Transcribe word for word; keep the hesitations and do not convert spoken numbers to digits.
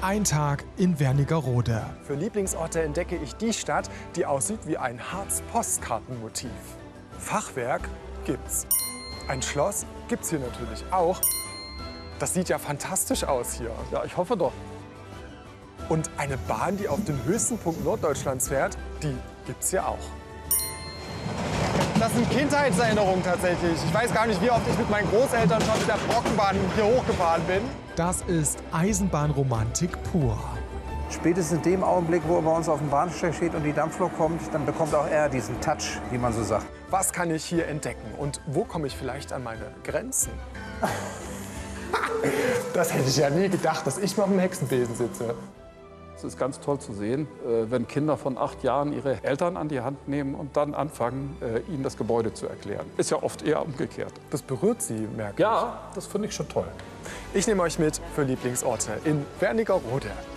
Ein Tag in Wernigerode. Für Lieblingsorte entdecke ich die Stadt, die aussieht wie ein Harz-Postkartenmotiv. Fachwerk gibt's. Ein Schloss gibt's hier natürlich auch. Das sieht ja fantastisch aus hier. Ja, ich hoffe doch. Und eine Bahn, die auf den höchsten Punkt Norddeutschlands fährt, die gibt's hier auch. Das sind Kindheitserinnerungen tatsächlich. Ich weiß gar nicht, wie oft ich mit meinen Großeltern schon mit der Brockenbahn hier hochgefahren bin. Das ist Eisenbahnromantik pur. Spätestens in dem Augenblick, wo er bei uns auf dem Bahnsteig steht und die Dampflok kommt, dann bekommt auch er diesen Touch, wie man so sagt. Was kann ich hier entdecken und wo komme ich vielleicht an meine Grenzen? Das hätte ich ja nie gedacht, dass ich mal auf dem Hexenbesen sitze. Es ist ganz toll zu sehen, wenn Kinder von acht Jahren ihre Eltern an die Hand nehmen und dann anfangen, ihnen das Gebäude zu erklären. Ist ja oft eher umgekehrt. Das berührt Sie, merke ich. Ja, das finde ich schon toll. Ich nehme euch mit für Lieblingsorte in Wernigerode.